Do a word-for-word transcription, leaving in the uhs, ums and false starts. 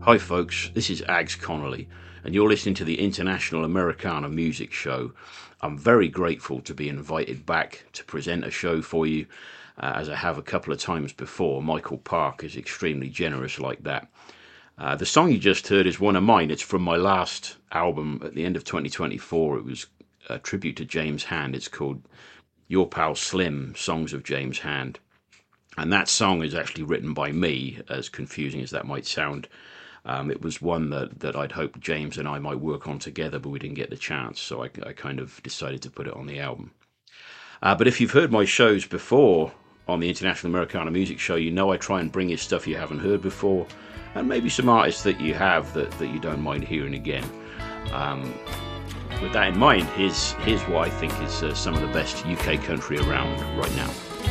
Hi folks, this is Ags Connolly, and you're listening to the International Americana Music Show. I'm very grateful to be invited back to present a show for you, uh, as I have a couple of times before. Michael Park is extremely generous like that. Uh, the song you just heard is one of mine. It's from my last album at the end of twenty twenty-four. It was a tribute to James Hand. It's called Your Pal Slim, Songs of James Hand. And that song is actually written by me, as confusing as that might sound. Um, it was one that, that I'd hoped James and I might work on together, but we didn't get the chance, so I, I kind of decided to put it on the album. Uh, but if you've heard my shows before on the International Americana Music Show, you know I try and bring you stuff you haven't heard before, and maybe some artists that you have that, that you don't mind hearing again. Um, with that in mind, here's, here's what I think is uh, some of the best U K country around right now.